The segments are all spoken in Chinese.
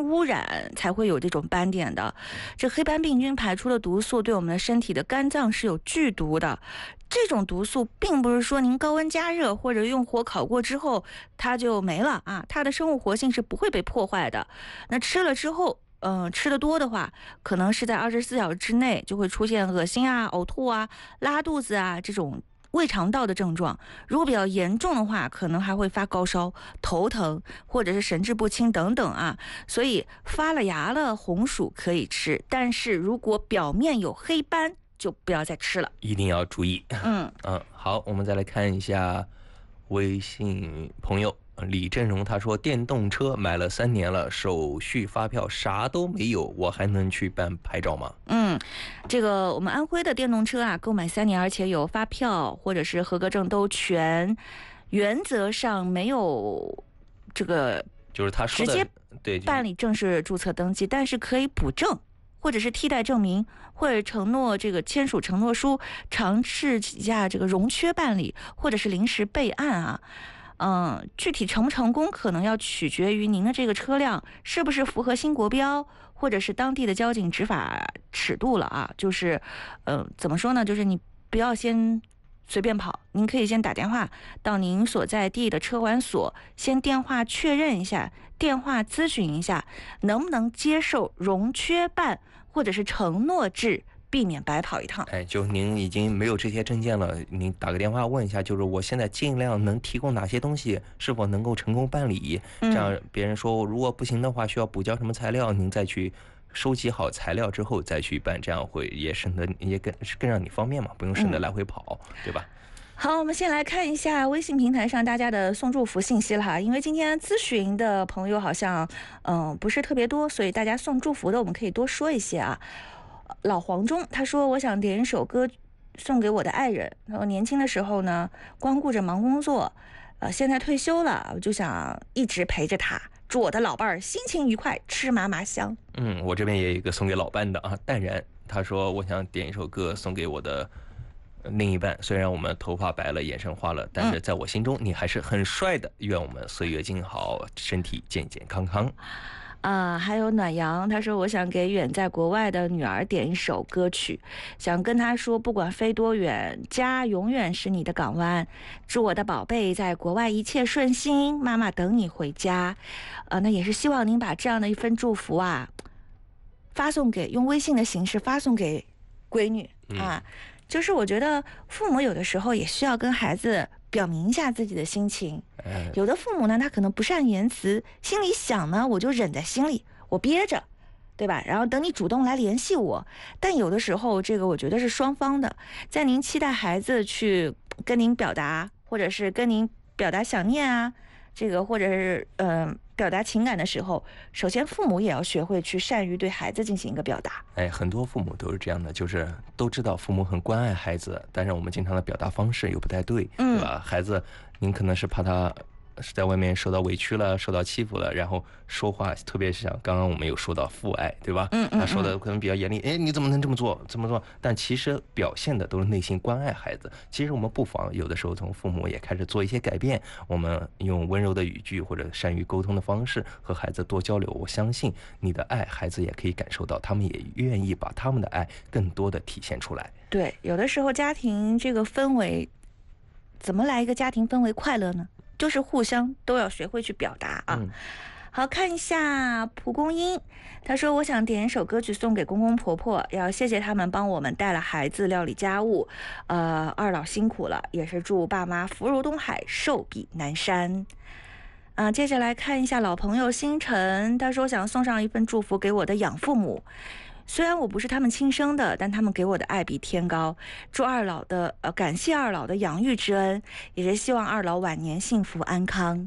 污染才会有这种斑点的。这黑斑病菌排出的毒素对我们的身体的肝脏是有剧毒的。这种毒素并不是说您高温加热或者用火烤过之后它就没了啊，它的生物活性是不会被破坏的。那吃了之后吃得多的话，可能是在24小时之内就会出现恶心啊、呕吐啊、拉肚子啊这种胃肠道的症状。如果比较严重的话，可能还会发高烧、头疼或者是神志不清等等啊。所以发了芽了红薯可以吃，但是如果表面有黑斑就不要再吃了， 一定要注意。好，我们再来看一下微信朋友李振荣，他说电动车买了3年了，手续发票啥都没有，我还能去办牌照吗？ 这个我们安徽的电动车啊，购买3年而且有发票或者是合格证都全，原则上没有这个就是他说的直接办理正式注册登记，但是可以补证或者是替代证明，或者承诺这个签署承诺书，尝试一下这个容缺办理，或者是临时备案啊。具体成不成功，可能要取决于您的这个车辆是不是符合新国标，或者是当地的交警执法尺度了啊。就是，怎么说呢？就是你不要先随便跑，您可以先打电话到您所在地的车管所，先电话确认一下，电话咨询一下，能不能接受容缺办或者是承诺制，避免白跑一趟。 就您已经没有这些证件了，您打个电话问一下，就是我现在尽量能提供哪些东西，是否能够成功办理。这样别人说如果不行的话，需要补交什么材料，您再去收集好材料之后再去办，这样会也省得也更让你方便嘛，不用省得来回跑，对吧？ 好，我们先来看一下微信平台上大家的送祝福信息了哈，因为今天咨询的朋友好像不是特别多，所以大家送祝福的我们可以多说一些啊。老黄忠他说，我想点一首歌送给我的爱人，然后年轻的时候呢光顾着忙工作，现在退休了，我就想一直陪着他，祝我的老伴儿心情愉快，吃嘛嘛香。 我这边也有一个送给老伴的啊，淡然他说我想点一首歌送给我的另一半，虽然我们头发白了眼神花了，但是在我心中你还是很帅的，愿我们岁月静好，身体健健康康。 还有暖阳他说，我想给远在国外的女儿点一首歌曲，想跟她说不管飞多远，家永远是你的港湾，祝我的宝贝在国外一切顺心，妈妈等你回家。那也是希望您把这样的一份祝福啊发送给，用微信的形式发送给闺女啊。就是我觉得父母有的时候也需要跟孩子表明一下自己的心情。有的父母呢，他可能不善言辞，心里想呢，我就忍在心里，我憋着，对吧？然后等你主动来联系我。但有的时候，这个我觉得是双方的，在您期待孩子去跟您表达，或者是跟您表达想念啊，这个或者是表达情感的时候，首先父母也要学会去善于对孩子进行一个表达。 很多父母都是这样的，就是都知道父母很关爱孩子，但是我们经常的表达方式又不太对，对吧？孩子您可能是怕他是在外面受到委屈了，受到欺负了，然后说话，特别是像刚刚我们有说到父爱，对吧？他说的可能比较严厉，你怎么能这么做，怎么做？但其实表现的都是内心关爱孩子。其实我们不妨有的时候从父母也开始做一些改变，我们用温柔的语句或者善于沟通的方式和孩子多交流，我相信你的爱孩子也可以感受到，他们也愿意把他们的爱更多的体现出来。 对，有的时候家庭这个氛围，怎么来一个家庭氛围快乐呢？就是互相都要学会去表达啊。好，看一下蒲公英，他说我想点一首歌曲送给公公婆婆，要谢谢他们帮我们带了孩子，料理家务，二老辛苦了，也是祝爸妈福如东海，寿比南山。接着来看一下老朋友星辰，他说想送上一份祝福给我的养父母，虽然我不是他们亲生的，但他们给我的爱比天高。祝二老的感谢二老的养育之恩，也是希望二老晚年幸福安康。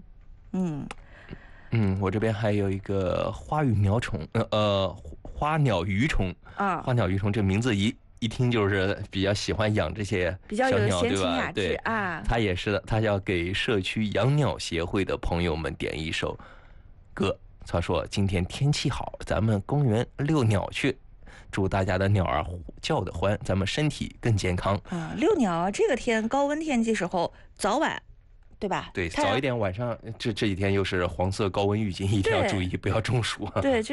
我这边还有一个花鸟鱼虫啊，花鸟鱼虫这名字一听就是比较喜欢养这些比较有闲情雅致啊。 他也是的，他要给社区养鸟协会的朋友们点一首歌。他说今天天气好，咱们公园遛鸟去，祝大家的鸟儿叫得欢，咱们身体更健康遛鸟这个天高温天气时候早晚对吧？ 对，早一点晚上这几天又是黄色高温预警，一定要注意不要中暑。 对。